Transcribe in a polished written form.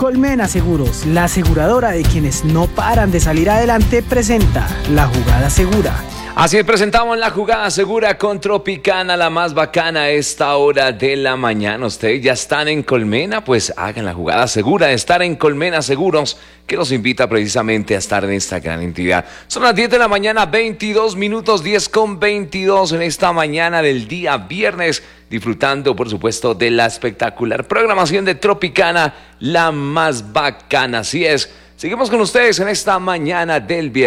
Colmena Seguros, la aseguradora de quienes no paran de salir adelante, presenta La Jugada Segura. Así es, presentamos La Jugada Segura con Tropicana, la más bacana a esta hora de la mañana. Ustedes ya están en Colmena, pues hagan la jugada segura de estar en Colmena Seguros, que los invita precisamente a estar en esta gran entidad. Son las 10 de la mañana, 22 minutos, 10:22 en esta mañana del día viernes, disfrutando, por supuesto, de la espectacular programación de Tropicana, la más bacana. Así es, seguimos con ustedes en esta mañana del viernes.